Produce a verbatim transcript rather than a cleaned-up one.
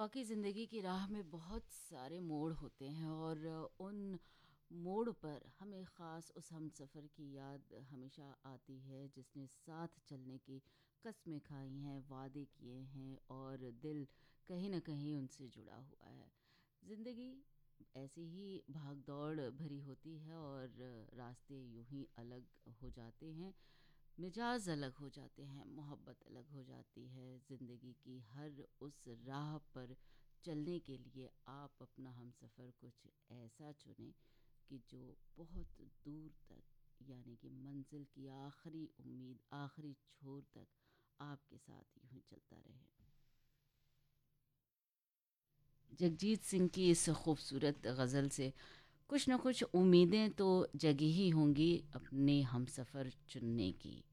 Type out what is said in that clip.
वाकई ज़िंदगी की राह में बहुत सारे मोड़ होते हैं और उन मोड़ पर हमें ख़ास उस हमसफ़र की याद हमेशा आती है जिसने साथ चलने की कस्में खाई हैं, वादे किए हैं और दिल कहीं न कहीं उनसे जुड़ा हुआ है। ज़िंदगी ऐसी ही भाग-दौड़ भरी होती है और रास्ते यूँ ही अलग हो जाते हैं, मिजाज अलग हो जाते हैं, मोहब्बत अलग हो जाती है। ज़िंदगी की हर उस राह पर चलने के लिए आप अपना हमसफ़र कुछ ऐसा चुनें कि जो बहुत दूर तक, यानी कि मंजिल की आखिरी उम्मीद, आखिरी छोर तक आपके साथ यूं ही चलता रहे। जगजीत सिंह की इस खूबसूरत गज़ल से कुछ न कुछ उम्मीदें तो जगी ही होंगी अपने हमसफ़र चुनने की।